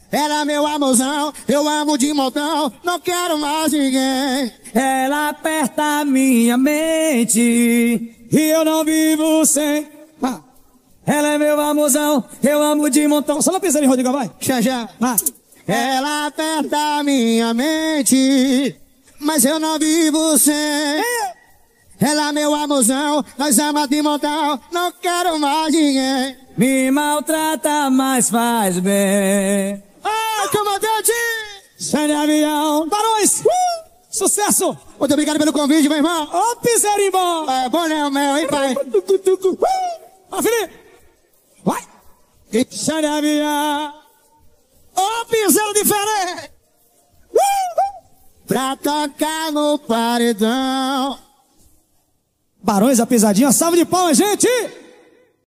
Ela é meu amorzão, eu amo de montão, não quero mais ninguém. Ela aperta minha mente e eu não vivo sem. Ela é meu amorzão, eu amo de montão. Só não pensa em Rodrigo, vai. Já. Ela aperta minha mente, mas eu não vivo sem. Ela é meu amorzão, nós amamos de montão, não quero mais ninguém. Me maltrata, mas faz bem. Comandante! Sai de avião. Barões! Sucesso! Muito obrigado pelo convite, meu irmão. Ô, Piserimbó! É bom, né, o meu, hein, pai? Ó, Felipe! Vai! Sai de avião! Ô, piseiro diferente! Pra tocar no paredão. Barões, a pisadinha. Salve de palmas, gente!